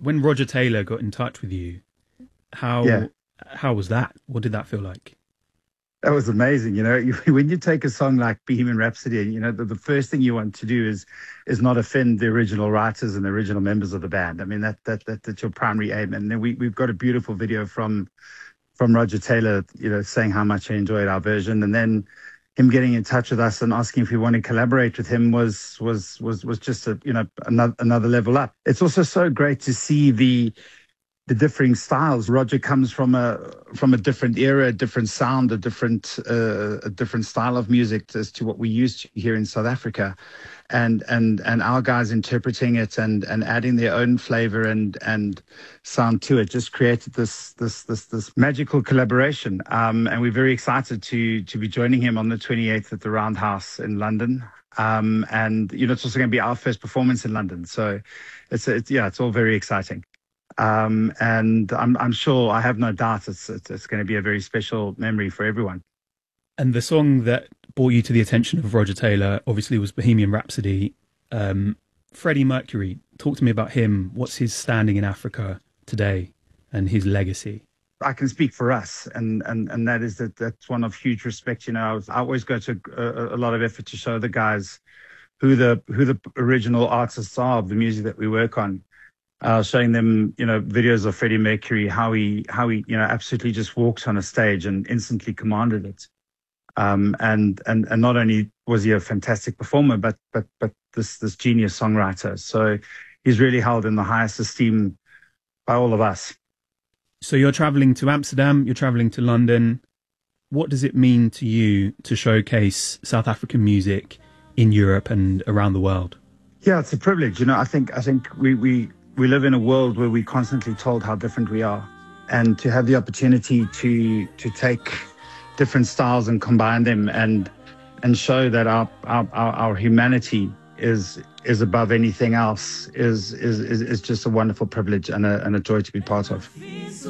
When Roger Taylor got in touch with you, Yeah, how was that? What did that feel like? that was amazing. When you take a song like Bohemian Rhapsody, the first thing you want to do is not offend the original writers and the original members of the band. I mean, that's your primary aim. And then we've got a beautiful video from Roger Taylor, saying how much he enjoyed our version, and then him getting in touch with us and asking if we want to collaborate with him was just another level up. It's also so great to see the differing styles. Roger comes from a different era, a different sound, a different style of music as to what we used to here in South Africa, and our guys interpreting it and adding their own flavor and sound to it just created this magical collaboration. And we're very excited to be joining him on the 28th at the Roundhouse in London. And it's also going to be our first performance in London, so it's all very exciting. And I'm sure, I have no doubt, it's going to be a very special memory for everyone. And the song that brought you to the attention of Roger Taylor obviously was Bohemian Rhapsody. Freddie Mercury, talk to me about him. What's his standing in Africa today and his legacy? I can speak for us, and that is that's one of huge respect. I always go to a lot of effort to show the guys who the original artists are of the music that we work on. Showing them, videos of Freddie Mercury, how he absolutely just walked on a stage and instantly commanded it. And not only was he a fantastic performer, but this genius songwriter. So he's really held in the highest esteem by all of us. So you're traveling to Amsterdam, you're traveling to London. What does it mean to you to showcase South African music in Europe and around the world? Yeah, it's a privilege. I think we live in a world where we're constantly told how different we are, and to have the opportunity to take different styles and combine them and show that our humanity is above anything else is just a wonderful privilege and a joy to be part of.